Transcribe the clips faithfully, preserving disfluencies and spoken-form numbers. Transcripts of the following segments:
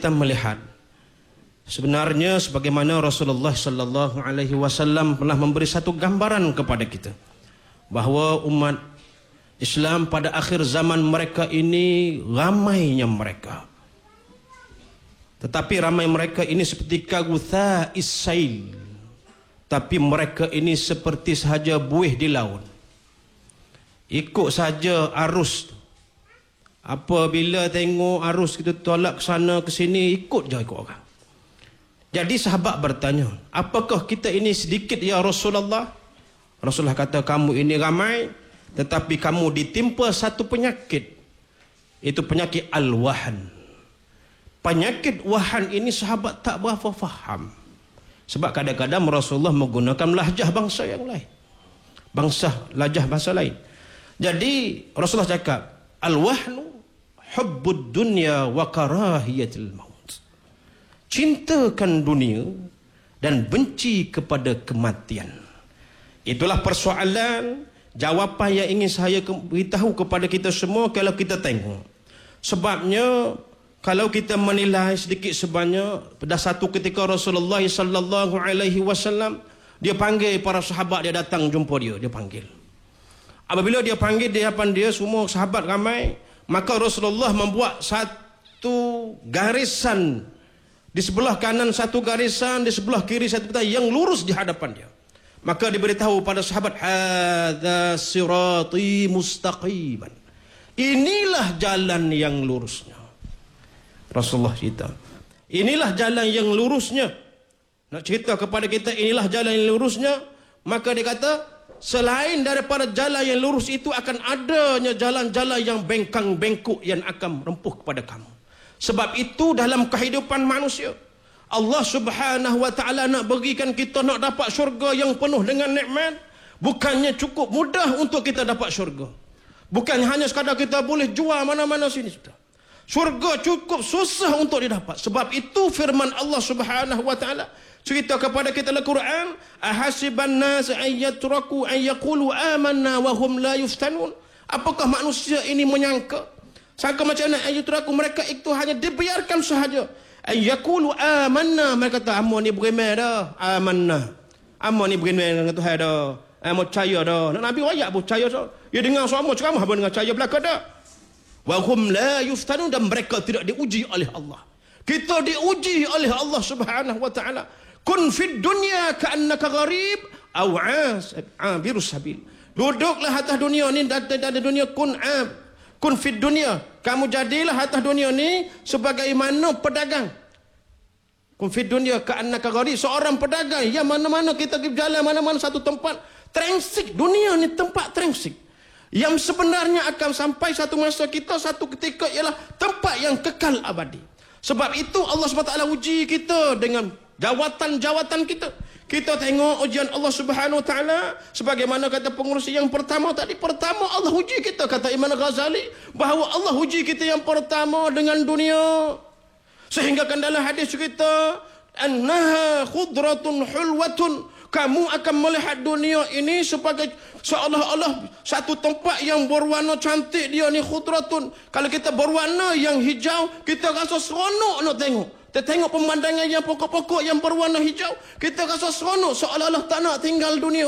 kita melihat sebenarnya sebagaimana Rasulullah sallallahu alaihi wasallam pernah memberi satu gambaran kepada kita bahawa umat Islam pada akhir zaman mereka ini ramainya mereka. Tetapi ramai mereka ini seperti kagutha'is sail. Tapi mereka ini seperti sahaja buih di laut. Ikut saja arus. Apabila tengok arus kita tolak ke sana ke sini, ikut je ikut orang. Jadi sahabat bertanya, apakah kita ini sedikit ya Rasulullah? Rasulullah kata, kamu ini ramai, tetapi kamu ditimpa satu penyakit. Itu penyakit al-wahan. Penyakit wahan ini sahabat tak berapa faham. Sebab kadang-kadang Rasulullah menggunakan lahjah bangsa yang lain. Bangsa, lahjah bangsa lain. Jadi Rasulullah cakap, al-wahnu hubbud dunya wa karahiyatil maut. Cintakan dunia dan benci kepada kematian. Itulah persoalan, jawapan yang ingin saya beritahu kepada kita semua kalau kita tengok. Sebabnya kalau kita menilai sedikit sebanyak, pada satu ketika Rasulullah sallallahu alaihi wasallam dia panggil para sahabat, dia datang jumpa dia, dia panggil. Apabila dia panggil di hadapan dia semua sahabat ramai, maka Rasulullah membuat satu garisan di sebelah kanan satu garisan, di sebelah kiri satu garisan yang lurus di hadapan dia. Maka diberitahu pada sahabat, hadza sirati mustaqiman. Inilah jalan yang lurusnya. Rasulullah cerita, inilah jalan yang lurusnya. Nak cerita kepada kita inilah jalan yang lurusnya, maka dia kata selain daripada jalan yang lurus itu akan adanya jalan-jalan yang bengkang bengkok yang akan merempuh kepada kamu. Sebab itu dalam kehidupan manusia, Allah Subhanahu wa taala nak berikan kita nak dapat syurga yang penuh dengan nikmat, bukannya cukup mudah untuk kita dapat syurga. Bukan hanya sekadar kita boleh jual mana-mana sini sudah. Syurga cukup susah untuk didapat. Sebab itu firman Allah Subhanahu wa taala cerita kepada kita dalam Quran, ahasiban nas an yatraku an yaqulu amanna wa hum la yuftanun. Apakah manusia ini menyangka sangka macam mana an yatraku, mereka itu hanya dibiarkan sahaja an yaqulu amanna, mereka kata amo ni beriman dah, amanna, amo ni beriman dengan Tuhan dah, amo percaya dah. Nabi wayak percaya dah, dia dengar semua ceramah apa dengan percaya belaka dah. Wa hum la yuftanun, dan mereka tidak diuji oleh Allah. Kita diuji oleh Allah Subhanahu wa taala. Kun fid dunya ka'annaka gharib aw 'abirus sabil. Duduklah atas dunia ni, dari dunia kun ab. Kun fid dunya, kamu jadilah atas dunia ni sebagaimana pedagang. Kun fid dunya ka'annaka gharib, seorang pedagang yang mana-mana kita pergi jalan mana-mana satu tempat, trengsik. Dunia ni tempat trengsik. Yang sebenarnya akan sampai satu masa kita, satu ketika ialah tempat yang kekal abadi. Sebab itu Allah subhanahu wa taala uji kita dengan jawatan-jawatan kita. Kita tengok ujian Allah Subhanahu wa taala sebagaimana kata pengurusi yang pertama tadi. Pertama Allah uji kita, kata Imam Ghazali, bahawa Allah uji kita yang pertama dengan dunia. Sehingga kan dalam hadis cerita, annaha khudratun hulwatun, kamu akan melihat dunia ini sebagai seolah-olah satu tempat yang berwarna cantik. Dia ni khudratun. Kalau kita berwarna yang hijau, kita rasa seronok nak tengok. Kita tengok pemandangan yang pokok-pokok yang berwarna hijau, kita rasa seronok, seolah-olah tak nak tinggal dunia.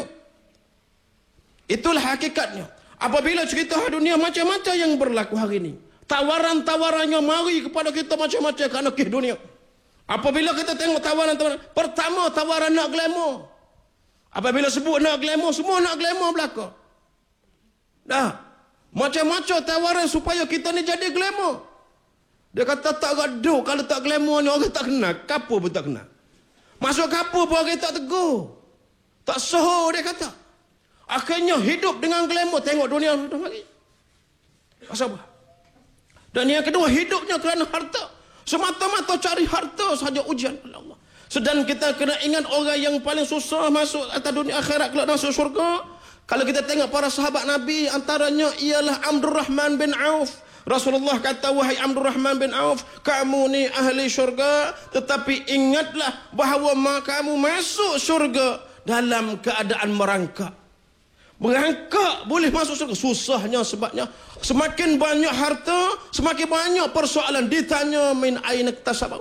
Itulah hakikatnya. Apabila cerita dunia, macam-macam yang berlaku hari ini. Tawaran-tawarannya mari kepada kita macam-macam kerana kih dunia. Apabila kita tengok tawaran-tawaran, pertama tawaran nak glamour. Apabila sebut nak glamour, semua nak glamour belaka. Dah, macam-macam tawaran supaya kita ni jadi glamour. Dia kata tak gaduh, kalau tak glamour ni orang tak kenal. Kapur pun tak kenal. Masuk kapur pun orang tak tegur. Tak soho, dia kata. Akhirnya hidup dengan glamour. Tengok dunia sudah mari. Pasal apa? Dan yang kedua, hidupnya kerana harta. Semata-mata cari harta sahaja ujian oleh Allah. Sedang kita kena ingat orang yang paling susah masuk atas dunia akhirat kelak masuk syurga. Kalau kita tengok para sahabat Nabi, antaranya ialah Abdurrahman bin Auf. Rasulullah kata, wahai Abdurrahman bin Auf, kamu ni ahli syurga, tetapi ingatlah bahawa kamu masuk syurga dalam keadaan merangkak. Merangkak boleh masuk syurga. Susahnya sebabnya semakin banyak harta, semakin banyak persoalan. Ditanya min aina iktasab,